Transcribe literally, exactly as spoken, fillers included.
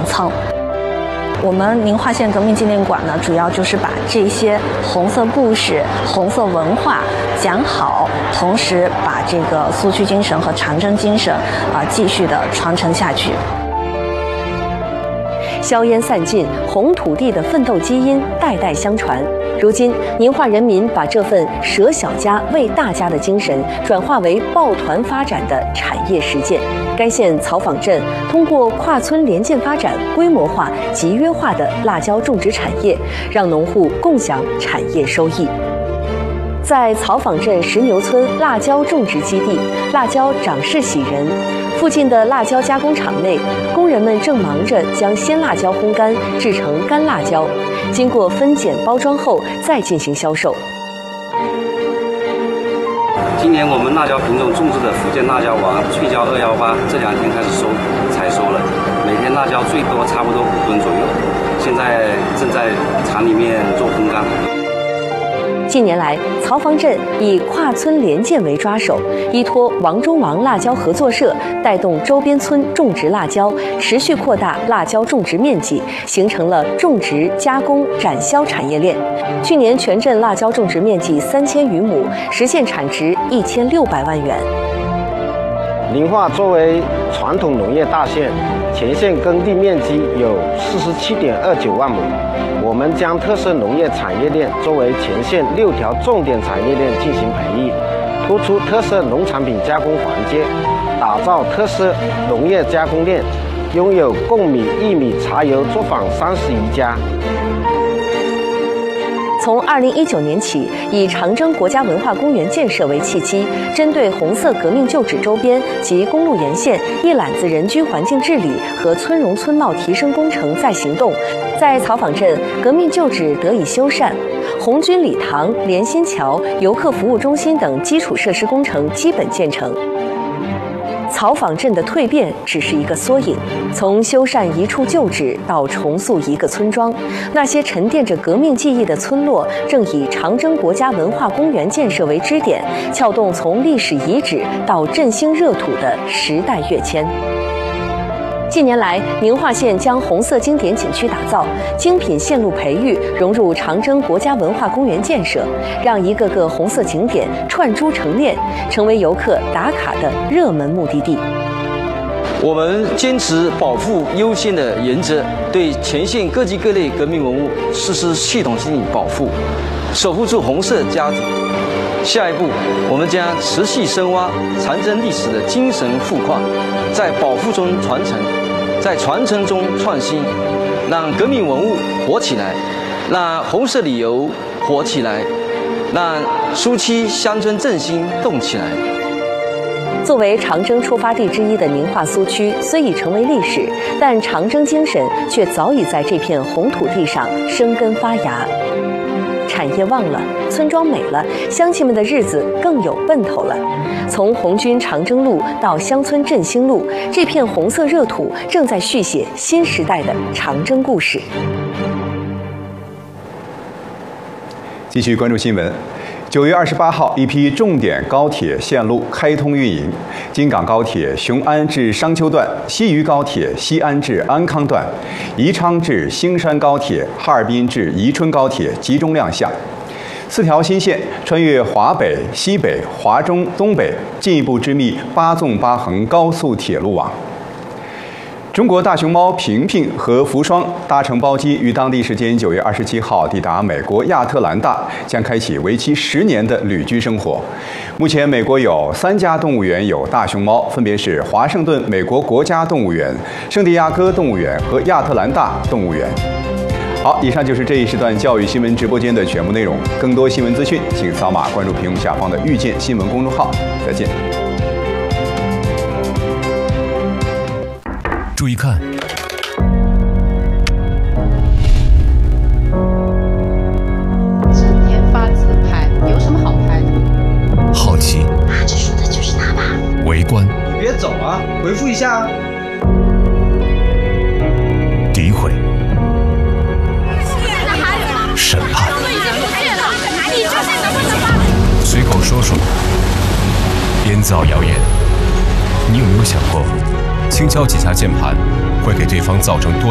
仓。我们宁化县革命纪念馆呢，主要就是把这些红色故事、红色文化讲好，同时把这个苏区精神和长征精神啊、呃、继续的传承下去。 硝烟散尽，红土地的奋斗基因代代相传。如今，宁化人民把这份舍小家为大家的精神，转化为抱团发展的产业实践。该县曹坊镇通过跨村联建发展，规模化、集约化的辣椒种植产业，让农户共享产业收益。在曹坊镇石牛村辣椒种植基地，辣椒长势喜人。附近的辣椒加工厂内，工人们正忙着将鲜辣椒烘干，制成干辣椒，经过分拣包装后再进行销售。 今年我们辣椒品种种植的福建辣椒王翠椒二幺八这两天开始收采收了，每天辣椒最多差不多五吨左右，现在正在厂里面做烘干。 近年来，曹坊镇以跨村联建为抓手，依托王中王辣椒合作社，带动周边村种植辣椒，持续扩大辣椒种植面积，形成了种植、加工、展销产业链。去年全镇辣椒种植面积三千余亩，实现产值一千六百万元。 宁化作为传统农业大县，全县耕地面积有四十七点二九万亩。我们将特色农业产业链作为全县六条重点产业链进行培育，突出特色农产品加工环节，打造特色农业加工链，拥有贡米、薏米、茶油作坊三十余家。 从二零一九年起，以长征国家文化公园建设为契机，针对红色革命旧址周边及公路沿线一揽子人居环境治理和村容村貌提升工程再行动，在曹坊镇革命旧址得以修缮，红军礼堂、联心桥、游客服务中心等基础设施工程基本建成。曹坊镇的蜕变只是一个缩影，从修缮一处旧址到重塑一个村庄，那些沉淀着革命记忆的村落，正以长征国家文化公园建设为支点，撬动从历史遗址到振兴热土的时代跃迁。近年来，宁化县将红色经典景区打造、精品线路培育融入长征国家文化公园建设，让一个个红色景点串珠成链，成为游客打卡的热门目的地。 我们坚持保护优先的原则，对全县各级各类革命文物实施系统性保护，守护住红色家庭。下一步，我们将持续深挖长征历史的精神富矿，在保护中传承，在传承中创新，让革命文物活起来，让红色旅游活起来，让苏区乡村振兴动起来。 作为长征出发地之一的宁化苏区，虽已成为历史，但长征精神却早已在这片红土地上生根发芽。产业旺了，村庄美了，乡亲们的日子更有奔头了。从红军长征路到乡村振兴路，这片红色热土正在续写新时代的长征故事。 继续关注新闻。九月二十八号，一批重点高铁线路开通运营：京港高铁雄安至商丘段、西渝高铁西安至安康段、宜昌至兴山高铁、哈尔滨至宜春高铁集中亮相。四条新线穿越华北、西北、华中、东北，进一步织密八纵八横高速铁路网。中国大熊猫平平和福双搭乘包机于当地时间九月二十七号抵达美国亚特兰大，将开启为期十年的旅居生活。目前，美国有三家动物园有大熊猫，分别是华盛顿美国国家动物园、圣地亚哥动物园和亚特兰大动物园。好，以上就是这一时段教育新闻直播间的全部内容。更多新闻资讯，请扫码关注屏幕下方的遇见新闻公众号。再见。 注意看， 整天发自拍，有什么好拍的？ 好奇， 啊，这说的就是他吧？ 围观， 你别走啊，回复一下啊。 诋毁，审判，随口说说，编造谣言。你有没有想过，轻敲几下键盘会给对方造成多